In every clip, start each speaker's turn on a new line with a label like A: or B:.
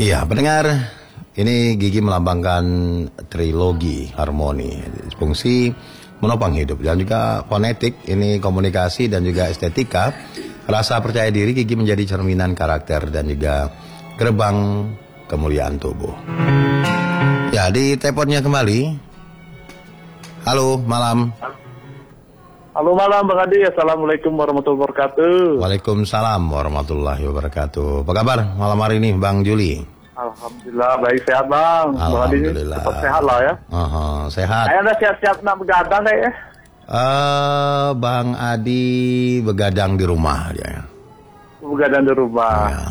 A: Iya, pendengar, ini gigi melambangkan trilogi harmoni, fungsi menopang hidup dan juga fonetik, ini komunikasi dan juga estetika. Rasa percaya diri, gigi menjadi cerminan karakter dan juga gerbang kemuliaan tubuh. Ya, di teleponnya kembali. Halo, malam.
B: Halo malam Bang Adi, Assalamualaikum warahmatullahi wabarakatuh.
A: Waalaikumsalam warahmatullahi wabarakatuh. Apa kabar malam hari ini Bang Juli?
B: Alhamdulillah baik sehat Bang.
A: Alhamdulillah.
B: Bang Adi sehat lah ya.
A: Sehat.
B: Saya udah siap-siap nak begadang ya.
A: Bang Adi begadang di rumah dia.
B: Begadang di rumah.
A: Ya.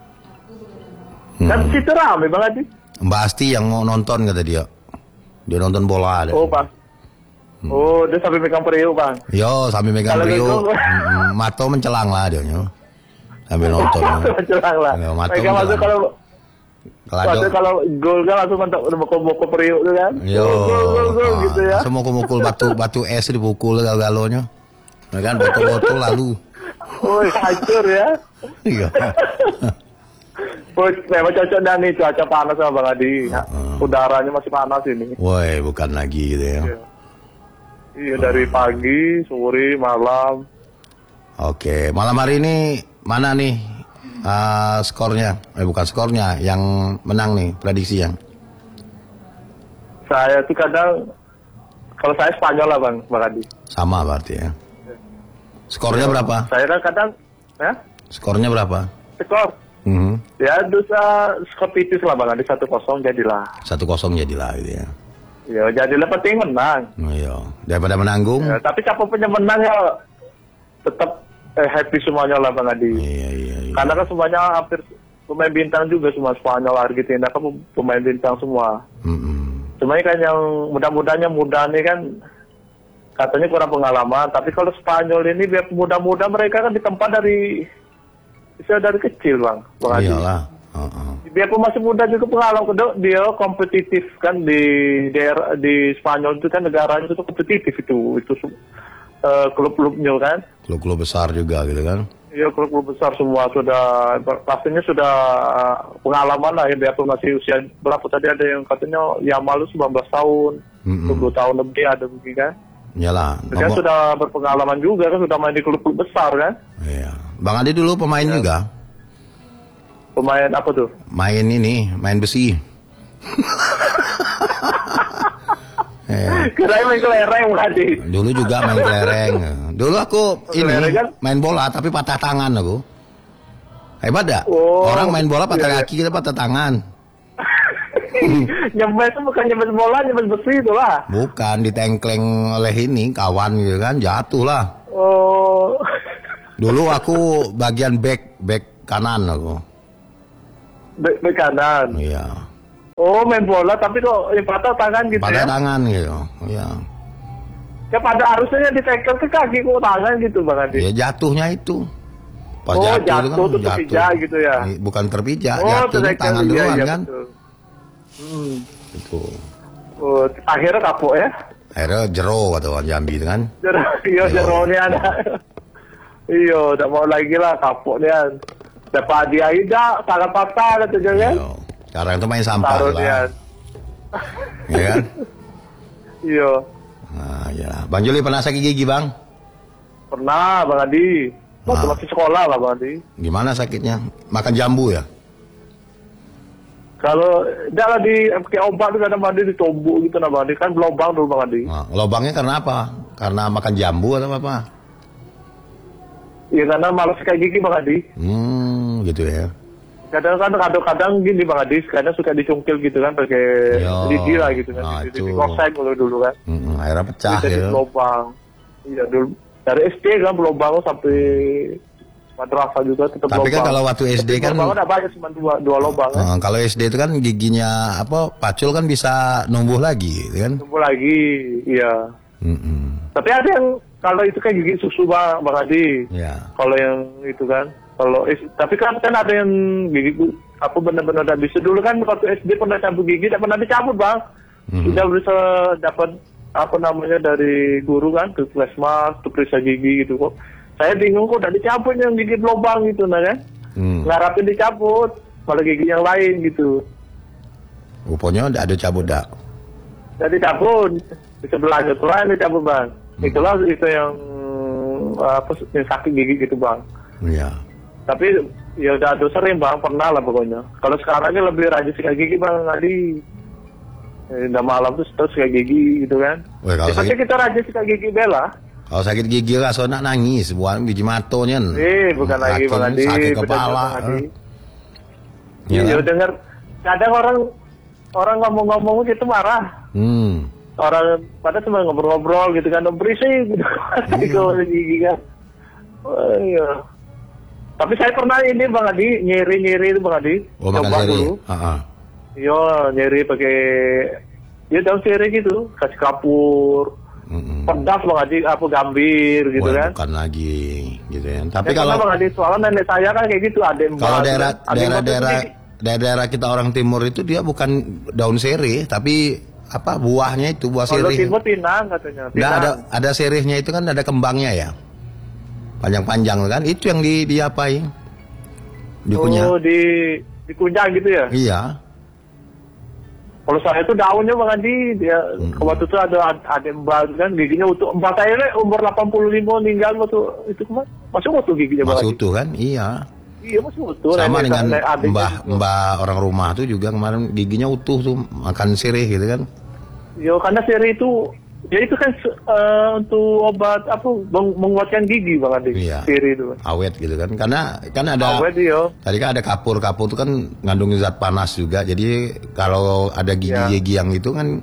B: Kan situ rame Bang Adi.
A: Mbak Asti yang mau nonton kata dia. Dia nonton bola ada.
B: Oh Bang. Oh, dia sampai megang periuk Bang.
A: Yo, sambil megang periuk. Mato mencelang lah dia nyo. Sambil nonton.
B: Mencelang lah. Megang masuk kalau gol kan langsung mantap mukul periuk tu kan.
A: Yo.
B: Gol gitu ya.
A: Langsung mukul batu es dipukul galo-galonya. Kan botol-botol lalu.
B: Oh, hancur ya.
A: Iya.
B: Memang cocok dah nih cuaca panas sama Bang Adi. Udaranya masih panas ini.
A: Woi, bukan lagi gitu ya.
B: Iya, dari pagi, sore, malam.
A: Oke, malam hari ini mana nih skornya? Bukan skornya, yang menang nih prediksi yang.
B: Saya tuh kadang, kalau saya Spanyol lah Bang Adi.
A: Sama berarti ya. Skornya berapa?
B: Saya kan kadang, ya?
A: Skornya berapa?
B: Skor. Ya, dosa skor tipis lah Bang Adi, 1-0 jadilah.
A: 1-0 jadilah gitu ya.
B: Ya, jadilah penting menang.
A: Oh, iya. Daripada menanggung.
B: Ya, tapi siapa punya menang ya tetap happy semuanya lah Bang Adi.
A: Iya.
B: Karena kan semuanya hampir pemain bintang juga, semua Spanyol, Argentina kan pemain bintang semua. Cuma kan yang muda-mudanya muda nih kan katanya kurang pengalaman. Tapi kalau Spanyol ini biar muda-muda mereka kan ditempa dari kecil Bang Adi.
A: Iyalah.
B: Biarpun masih muda juga pengalaman, dia kompetitif kan di daerah di Spanyol itu kan negaranya itu kompetitif itu klub-klubnya kan.
A: Klub-klub besar juga gitu kan.
B: Iya, klub-klub besar semua sudah pastinya sudah pengalaman lah ya, biarpun masih usia berapa tadi ada yang katanya yang malu 19 tahun, 20 tahun lebih ada begitu kan.
A: Iyalah.
B: Kan sudah berpengalaman juga kan, sudah main di klub-klub besar kan.
A: Iya. Bang Adi dulu pemain juga.
B: Pemain apa tuh?
A: Main besi.
B: Kirain main kelereng tadi.
A: Dulu juga main kelereng. Dulu aku
B: kan?
A: main bola tapi patah tangan aku. Hebat dah. Orang main bola patah kaki, kita patah tangan.
B: Nyembes itu bukan nyembes bola, nyembes besi itu lah.
A: Bukan, ditengkleng oleh ini kawan gitu kan, jatuh lah.
B: Oh.
A: Dulu aku bagian back kanan aku.
B: Back kanan.
A: Iya.
B: Oh, main bola tapi kok patah tangan gitu
A: patah
B: ya?
A: Patah tangan gitu. Iya.
B: Ya pada harusnya ditekel ke kaki kok tangan gitu Bang Adi.
A: Ya jatuhnya itu. Pas
B: jatuh tuh terpijak gitu ya.
A: Bukan terpijak, jatuh tangan duluan kan. Itu.
B: Oh, akhirnya kapok ya?
A: Akhirnya jero kata orang Jambi itu kan.
B: Jero nih ada. Iya, tak mau lagi lah kapok dia. Dapat dia ida sangat patah kata dia kan.
A: Sekarang itu main sampah lah. Iya kan?
B: Iya.
A: Nah, ya. Bang Juli pernah sakit gigi, Bang?
B: Pernah, Bang Adi. Masih sekolah lah, Bang Adi.
A: Gimana sakitnya? Makan jambu ya?
B: Kalau dah lah pakai obat itu kadang Bang Adi ditombok gitu nah Bang Adi. Kan lubang dulu Bang Adi.
A: Nah, lubangnya karena apa? Karena makan jambu atau apa?
B: Iya, karena malas kayak gigi Bang Adi.
A: Gitu ya.
B: Kadang gini Bang Adi, kadang suka dicungkil gitu kan pakai lidi lah gitu kan.
A: Nah,
B: di kosek dulu kan.
A: Akhirnya pecah ya.
B: Lubang. Iya, dulu dari SD kan lubang sampai madrasah juga tetap lubang.
A: Tapi kan kalau waktu SD kan
B: lubang ada banyak cuma dua lubang kan.
A: Kalau SD itu kan giginya pacul kan bisa numbuh lagi gitu kan.
B: Numbuh lagi, iya. Tapi ada yang kalau itu kan gigi susu Bang Adi.
A: Iya.
B: Kalau yang itu kan. Tapi kan ada yang gigi aku benar-benar udah bisa dulu kan waktu SD pernah cabut gigi, tidak pernah dicabut Bang. Sudah bisa dapat dari guru kan ke Puskesmas tuh periksa gigi gitu kok. Saya bingung kok udah dicabut yang gigi lubang gitu nah kan. Ngarapin dicabut. malah gigi yang lain gitu.
A: Rupanya ada cabut dak.
B: Jadi cabut di sebelahnya tuh lain cabut bang. Itulah itu yang yang sakit gigi gitu bang.
A: Iya.
B: Tapi ya udah sering bang, pernah lah pokoknya. Kalau sekarang ini lebih rajin sikat gigi bang Adi. Udah malam tuh terus sikat gigi gitu kan. Tapi kita rajin sikat gigi bela.
A: Kalau sakit gigi lah soalnya nangis, buat biji matonya.
B: Bukan lagi bang Adi.
A: Sakit kepala.
B: Iya dengar. Kadang orang ngomong-ngomong gitu marah. Orang pada cuma ngobrol-ngobrol gitu kan, berisik gitu. Kalau gigi kan. Oh iya. Tapi saya pernah ini Bang Adi, nyeri itu Bang Adi.
A: Oh, coba dulu.
B: Iya, nyeri pakai daun sirih gitu, kasih kapur. Pedas Bang Adi, apa gambir gitu kan.
A: Bukan lagi gitu ya. Tapi
B: kalau Bang Adi, soalnya nenek saya kan kayak gitu,
A: kalau daerah kita orang timur itu dia bukan daun sirih, tapi apa buahnya itu, buah sirih.
B: Kalau timur pinang katanya.
A: Nah, ada sirihnya itu kan ada kembangnya ya. Panjang-panjang kan, itu yang diapain? Dikunyah.
B: Oh, dikunyah gitu ya?
A: Iya.
B: Kalau saya itu daunnya Bang Adi, dia waktu itu ada mbak kan giginya utuh. Mbak saya ini umur 85 meninggal waktu itu kemarin. Masih utuh giginya Bang Adi.
A: Masih utuh kan? Iya.
B: Iya masih utuh.
A: Sama dengan mbah orang rumah tuh juga kemarin giginya utuh tuh, makan sirih gitu kan.
B: Iya, karena sirih itu ya itu kan untuk obat menguatkan gigi Bang Adi.
A: Iya.
B: Sirih itu.
A: Awet gitu kan. Karena kan ada
B: awet, iya.
A: Tadi kan ada kapur itu kan ngandung zat panas juga. Jadi kalau ada gigi-gigi yang itu kan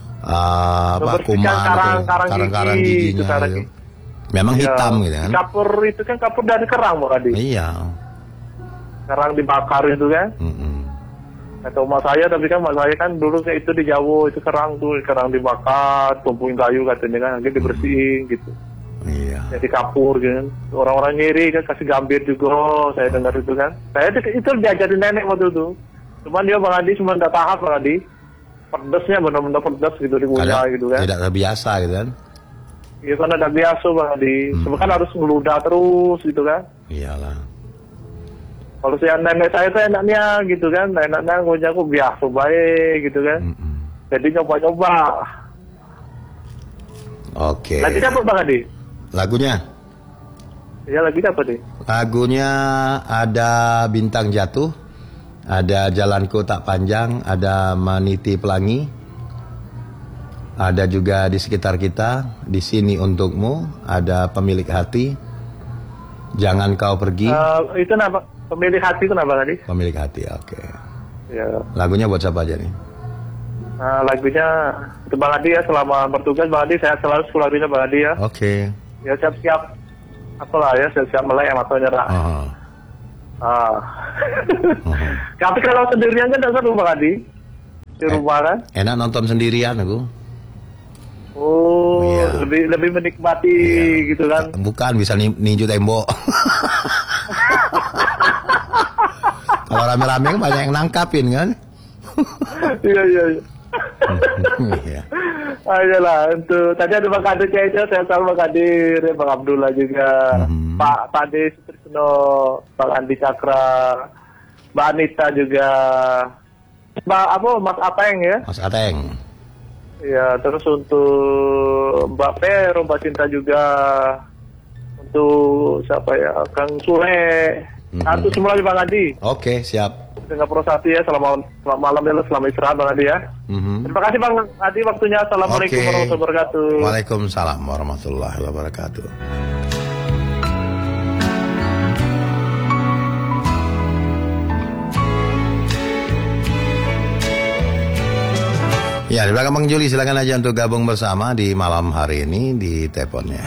A: kuman karang-karang giginya gitu. Memang hitam gitu kan.
B: Kapur itu kan kapur dari kerang Bang Adi.
A: Iya.
B: Kerang dibakar itu kan. Atau emak saya, tapi kan emak saya kan dulu kayak itu di Jawa, itu kerang dibakar, tumpuin kayu katanya kan, nanti dibersihin gitu.
A: Iya.
B: Jadi kapur gitu kan. Orang-orang nyiri kan kasih gambir juga, saya dengar itu kan. Saya itu diajarin nenek waktu itu. Cuman dia Bang Adi cuma tidak tahap Bang Adi. Pedesnya benar-benar pedes gitu dikunyah gitu kan.
A: Tidak terbiasa gitu kan.
B: Iya kan ada biasa Bang Adi. Cuma kan harus ngeludah terus gitu kan.
A: Iyalah.
B: Kalau saya nenek saya tuh enaknya gitu kan, enaknya ngunyah aku biasa baik gitu kan. Jadi nyoba-nyoba.
A: Oke.
B: Lagi dapat Bang Adi?
A: Lagunya?
B: Ya lagi dapat nih.
A: Lagunya ada Bintang Jatuh, ada Jalanku Tak Panjang, ada Meniti Pelangi, ada juga Di Sekitar Kita, Di Sini Untukmu, ada Pemilik Hati, Jangan Kau Pergi.
B: Itu apa? Pemilik Hati itu apa tadi?
A: Pemilik Hati, oke.
B: Ya.
A: Lagunya buat siapa aja nih?
B: Lagunya itu Bang Adi ya, selama bertugas Bang Adi, saya selalu lagunya Bang Adi ya.
A: Oke.
B: Ya siap-siap apalah ya, siap-siap melek atau nyerah. Tapi kalau sendirian kan tidak seru Bang Adi. Di rumah kan.
A: Enak nonton sendirian aku.
B: Oh, iya. lebih menikmati gitu kan.
A: Bukan, bisa ninju tembok. Kalau rame-rame kan banyak yang nangkapin kan.
B: Iya. Ayolah, untuk tadi ada Bang Kadir Caica, saya tahu Bang Kadir, Bang Abdullah juga, Pak Ade Sutrisno, Bang Andi Cakra, Mbak Anita juga, Mas Ateng ya.
A: Mas Ateng.
B: Ya, terus untuk Mbak Pero, Mbak Cinta juga, untuk siapa ya, Kang Sule, satu semua di Bang Adi.
A: Oke, siap.
B: Dengan prosati ya, selamat malam ya, selamat istirahat Bang Adi ya. Terima kasih Bang Adi waktunya. Assalamualaikum warahmatullahi wabarakatuh.
A: Waalaikumsalam warahmatullahi wabarakatuh. Ya, di belakang Bang Juli, silakan aja untuk gabung bersama di malam hari ini di teleponnya.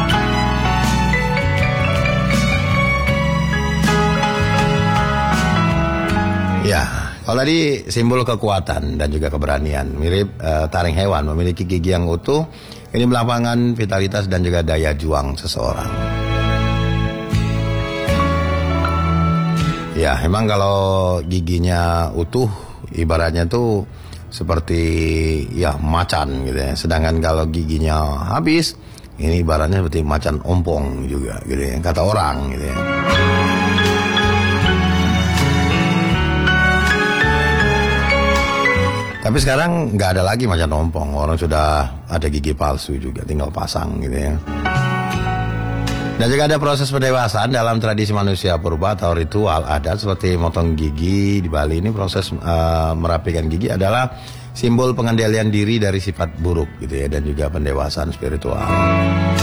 A: Ya, kalau tadi simbol kekuatan dan juga keberanian, mirip taring hewan, memiliki gigi yang utuh, ini melambangkan vitalitas dan juga daya juang seseorang. Ya, emang kalau giginya utuh, ibaratnya tuh seperti ya macan gitu ya. Sedangkan kalau giginya habis, ini ibaratnya seperti macan ompong juga gitu ya, kata orang gitu ya. Tapi sekarang nggak ada lagi macan ompong, orang sudah ada gigi palsu juga, tinggal pasang gitu ya. Dan juga ada proses pendewasaan dalam tradisi manusia purba atau ritual adat seperti motong gigi di Bali. Ini proses merapikan gigi adalah simbol pengendalian diri dari sifat buruk gitu ya, dan juga pendewasaan spiritual.